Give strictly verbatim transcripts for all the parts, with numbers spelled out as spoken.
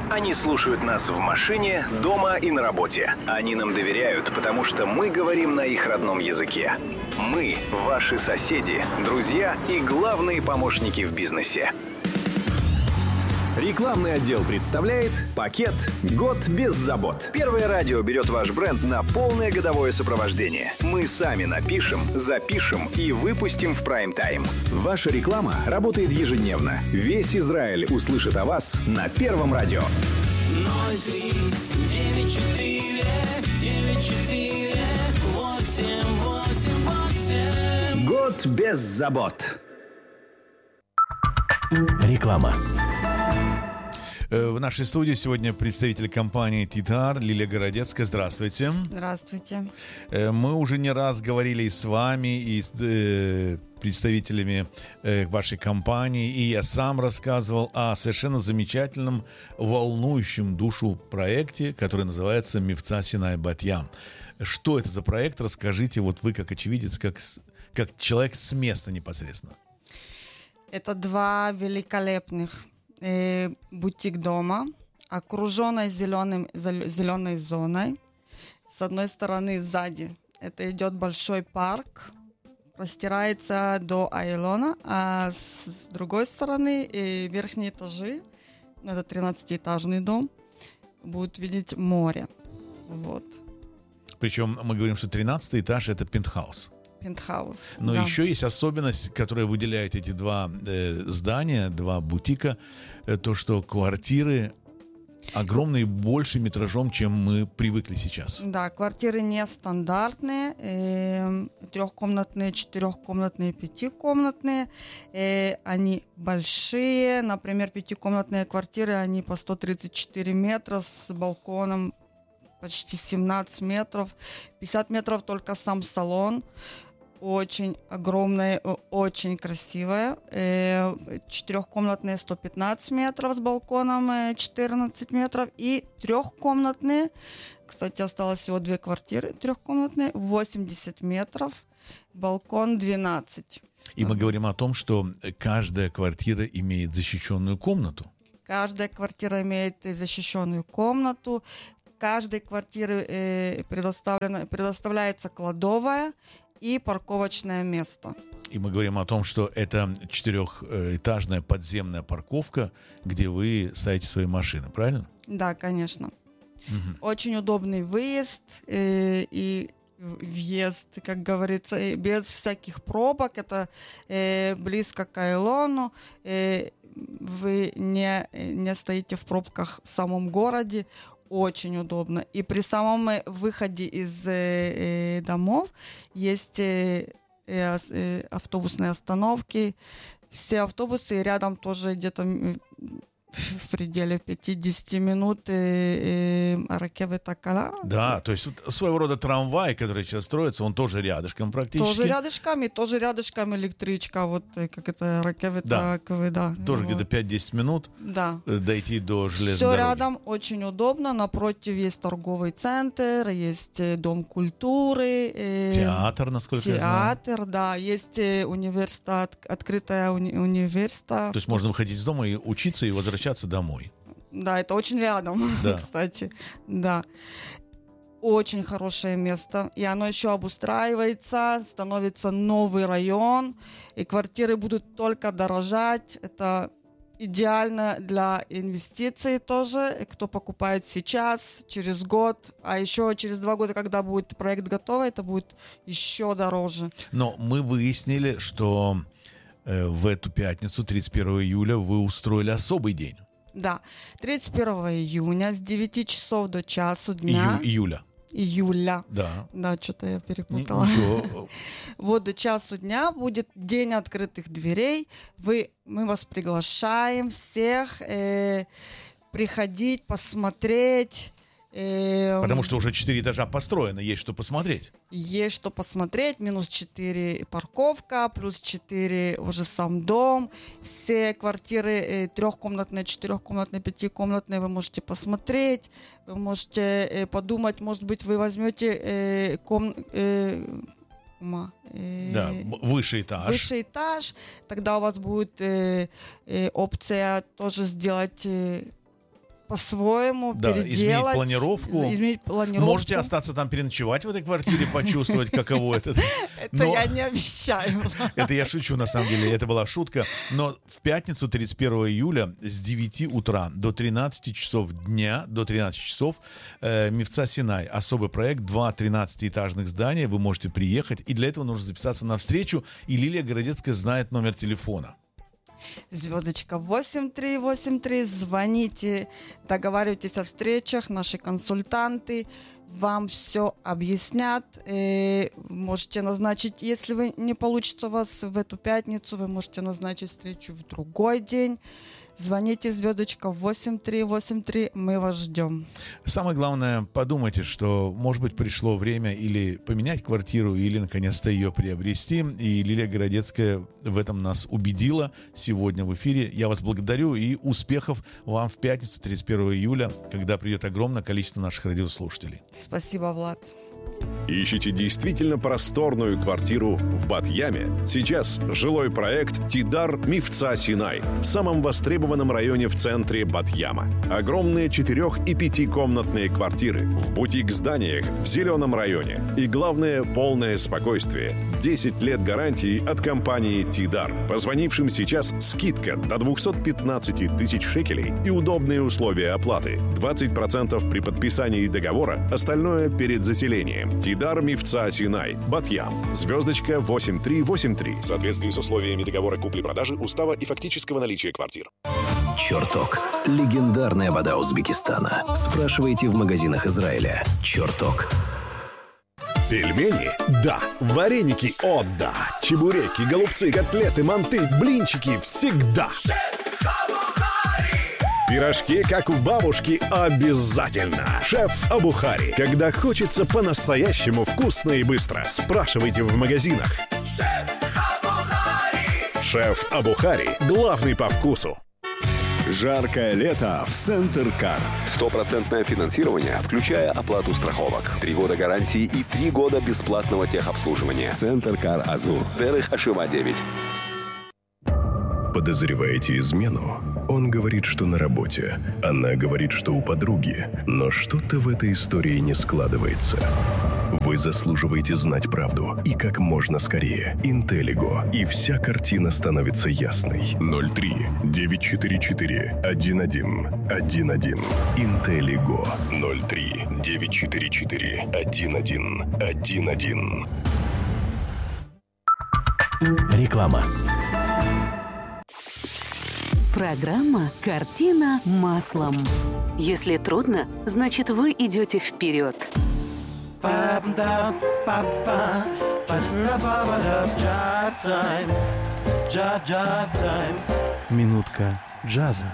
Они слушают нас в машине, дома и на работе. Они нам доверяют, потому что мы говорим на их родном языке. Мы – ваши соседи, друзья и главные помощники в бизнесе. Рекламный отдел представляет пакет «Год без забот». Первое радио берет ваш бренд на полное годовое сопровождение. Мы сами напишем, запишем и выпустим в прайм-тайм. Ваша реклама работает ежедневно. Весь Израиль услышит о вас на Первом радио. ноль три девять четыре девять четыре восемь восемь восемь. Год без забот. Реклама. В нашей студии сегодня представитель компании «Титар» Лилия Городецкая. Здравствуйте. Здравствуйте. Мы уже не раз говорили и с вами, и с э, представителями э, вашей компании, и я сам рассказывал о совершенно замечательном, волнующем душу проекте, который называется «Мивца Синай Бат-Ям». Что это за проект? Расскажите, вот вы как очевидец, как, как человек с места непосредственно. Это два великолепных э, бутик-дома, окруженной зеленым, зеленой зоной. С одной стороны, сзади это идет большой парк, простирается до Айлона, а с другой стороны э, верхние этажи, это тринадцатиэтажный дом, будут видеть море. Вот. Причем мы говорим, что тринадцатый этаж — это пентхаус. Пентхаус. Но да. еще есть особенность, которая выделяет эти два э, здания, два бутика, э, то, что квартиры огромные, больше метражом, чем мы привыкли сейчас. Да, квартиры нестандартные, э, трехкомнатные, четырехкомнатные, пятикомнатные. Э, они большие, например, пятикомнатные квартиры, они по сто тридцать четыре метра с балконом почти семнадцать метров, пятьдесят метров только сам салон. Очень огромная, очень красивая. Э, четырехкомнатные сто пятнадцать метров с балконом четырнадцать метров. И трехкомнатные, кстати, осталось всего две квартиры трехкомнатные, восемьдесят метров, балкон двенадцать. И мы говорим о том, что каждая квартира имеет защищенную комнату. Каждая квартира имеет защищенную комнату. Каждой квартире э, предоставлена, предоставляется кладовая и парковочное место. И мы говорим о том, что это четырехэтажная подземная парковка, где вы ставите свои машины, правильно? Да, конечно. Угу. Очень удобный выезд э, и въезд, как говорится, без всяких пробок. Это э, близко к Айлону. Э, вы не, не стоите в пробках в самом городе. Очень удобно. И при самом выходе из э, домов есть э, э, автобусные остановки. Все автобусы рядом тоже где-то в пределе пятьдесят минут э, э, Ракевет Акала. Да, то есть своего рода трамвай, который сейчас строится, он тоже рядышком практически. Тоже рядышком, и тоже рядышком электричка, вот как это Ракевет Акала, да. Тоже вот. Где-то пять-десять минут да. дойти до железной Все дороги. рядом, очень удобно. Напротив есть торговый центр, есть дом культуры. Э, театр, насколько театр, я знаю. Театр, да. Есть университет, открытая уни- университет. То есть можно выходить из дома и учиться, и возвращаться домой. Да, это очень рядом, да. кстати. Да. Очень хорошее место. И оно еще обустраивается, становится новый район. И квартиры будут только дорожать. Это идеально для инвестиций тоже. Кто покупает сейчас, через год, а еще через два года, когда будет проект готовый, это будет еще дороже. Но мы выяснили, что э, в эту пятницу, тридцать первого июля, вы устроили особый день. Да, тридцать первого июня с девяти часов до часу дня. Ию- июля. Июля. Да. Да, что-то я перепутала. Ничего. Вот до часу дня будет день открытых дверей. Вы, мы вас приглашаем всех э, приходить, посмотреть. Э, Потому что уже четыре этажа построено, есть что посмотреть. Есть что посмотреть. Минус четыре парковка, плюс четыре уже сам дом. Все квартиры э, трехкомнатные, четырехкомнатные, пятикомнатные вы можете посмотреть. Вы можете э, подумать, может быть, вы возьмете э, ком... Э, э, Да, выше этаж. Выше этаж. Тогда у вас будет э, э, опция тоже сделать... Э, по-своему Да, переделать. изменить планировку. Изменить планировку. Можете остаться там переночевать в этой квартире, почувствовать, каково это. Это я не обещаю. Это я шучу, на самом деле, это была шутка. Но в пятницу, тридцать первого июля, с девяти утра до тринадцати часов дня, до тринадцати часов, э, Мифца Синай. Особый проект, два тринадцатиэтажных здания, вы можете приехать. И для этого нужно записаться на встречу. И Лилия Городецкая знает номер телефона. Звездочка восемь три восемь три. Звоните, договаривайтесь о встречах. Наши консультанты вам все объяснят. Э, можете назначить, если вы не получится у вас в эту пятницу, вы можете назначить встречу в другой день. Звоните, звездочка восемь три восемь три, мы вас ждем. Самое главное, подумайте, что, может быть, пришло время или поменять квартиру, или, наконец-то, ее приобрести. И Лилия Городецкая в этом нас убедила сегодня в эфире. Я вас благодарю и успехов вам в пятницу, тридцать первого июля, когда придет огромное количество наших радиослушателей. Спасибо, Влад. Ищите действительно просторную квартиру в Бат-Яме? Сейчас жилой проект «Тидар Мифца Синай» в самом востребованном районе в центре Бат-Яма. Огромные четырех- и пятикомнатные квартиры в бутик-зданиях в зеленом районе. И главное, полное спокойствие. десять лет гарантии от компании «Тидар». Позвонившим сейчас скидка до двести пятнадцать тысяч шекелей и удобные условия оплаты. двадцать процентов при подписании договора, остальное перед заселением. Тидар Мифца Синай, Бат-Ям. Звездочка восемь три восемь три. В соответствии с условиями договора купли-продажи, устава и фактического наличия квартир. Чертог. Легендарная вода Узбекистана. Спрашивайте в магазинах Израиля. Чертог. Пельмени? Да. Вареники? О, да. Чебуреки, голубцы, котлеты, манты, блинчики всегда. Пирожки, как у бабушки, обязательно. Шеф Абухари. Когда хочется по-настоящему вкусно и быстро, спрашивайте в магазинах. Шеф Абухари. Шеф Абухари. Главный по вкусу. Жаркое лето в Центр Кар. Стопроцентное финансирование, включая оплату страховок. Три года гарантии и три года бесплатного техобслуживания. Центр Кар Азур. Дерых Ашива девять. Подозреваете измену? Он говорит, что на работе. Она говорит, что у подруги. Но что-то в этой истории не складывается. Вы заслуживаете знать правду. И как можно скорее. Интеллиго. И вся картина становится ясной. ноль три девять четыре четыре один один один один. Интеллиго. ноль три девять четыре четыре один один один один. Реклама. Программа «Картина маслом». Если трудно, значит вы идете вперед. Минутка джаза.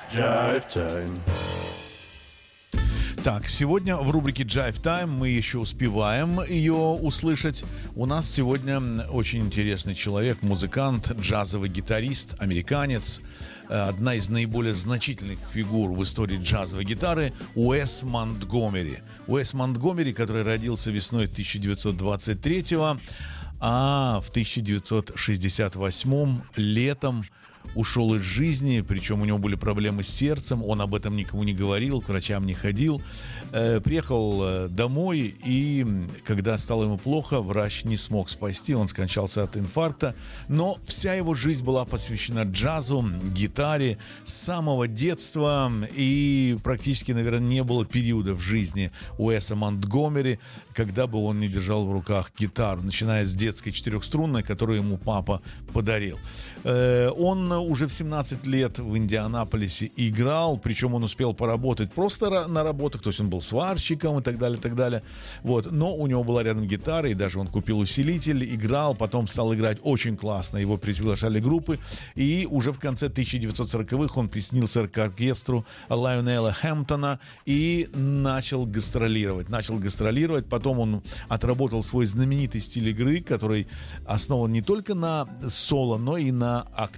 Так, сегодня в рубрике Jive Time мы еще успеваем ее услышать. У нас сегодня очень интересный человек, музыкант, джазовый гитарист, американец. Одна из наиболее значительных фигур в истории джазовой гитары — Уэс Монтгомери. Уэс Монтгомери, который родился весной тысяча девятьсот двадцать третьего, а в тысяча девятьсот шестьдесят восьмом летом ушел из жизни, причем у него были проблемы с сердцем, он об этом никому не говорил, к врачам не ходил. Э, приехал э, домой, и когда стало ему плохо, врач не смог спасти, он скончался от инфаркта. Но вся его жизнь была посвящена джазу, гитаре с самого детства, и практически, наверное, не было периода в жизни Уэса Монтгомери, когда бы он не держал в руках гитару, начиная с детской четырехструнной, которую ему папа подарил. Э, он уже в семнадцать лет в Индианаполисе играл, причем он успел поработать просто на работах, то есть он был сварщиком и так далее, и так далее. Вот. Но у него была рядом гитара, и даже он купил усилитель, играл, потом стал играть очень классно, его приглашали группы, и уже в конце тысяча девятьсот сороковых он приснился к оркестру Лайонела Хэмптона и начал гастролировать. Начал гастролировать, потом он отработал свой знаменитый стиль игры, который основан не только на соло, но и на октавных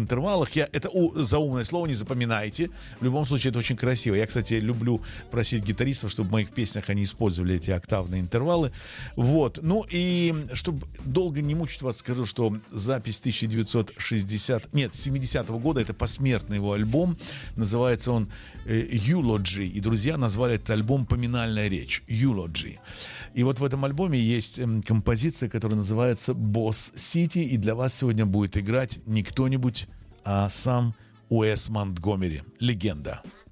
интервалах. Я, это у, заумное слово не запоминайте. В любом случае, это очень красиво. Я, кстати, люблю просить гитаристов, чтобы в моих песнях они использовали эти октавные интервалы. Вот. Ну и чтобы долго не мучить вас, скажу, что запись тысяча девятьсот шестидесятого, нет, семидесятого года, это посмертный его альбом. Называется он э, Eulogy. И друзья назвали этот альбом «Поминальная речь». Eulogy. И вот в этом альбоме есть э, композиция, которая называется «Boss City». И для вас сегодня будет играть не кто-нибудь, а сам Уэс Монтгомери. Легенда.